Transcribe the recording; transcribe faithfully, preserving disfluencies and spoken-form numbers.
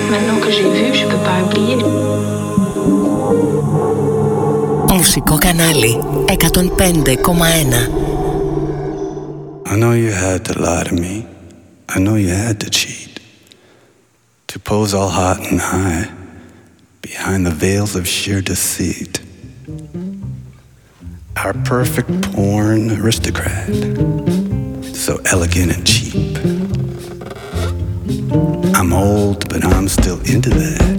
Maintenant que j'ai vu, je peux pas oublier. Μουσικό κανάλι εκατόν πέντε κόμμα ένα. I know you had to lie to me. I know you had to cheat. To pose all hot and high behind the veils of sheer deceit. Our perfect porn aristocrat, so elegant and cheap. I'm old, but I'm still into that.